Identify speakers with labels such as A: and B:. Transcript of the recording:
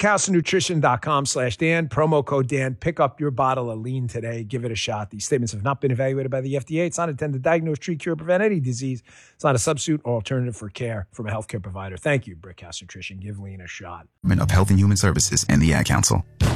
A: BrickHouseNutrition.com/Dan, promo code Dan. Pick up your bottle of lean today. Give it a shot. These statements have not been evaluated by the FDA. It's not intended to diagnose, treat, cure, prevent any disease. It's not a substitute or alternative for care from a healthcare provider. Thank you, Brickhouse Nutrition. Give lean a shot.
B: Of Health and Human Services and the Ad Council.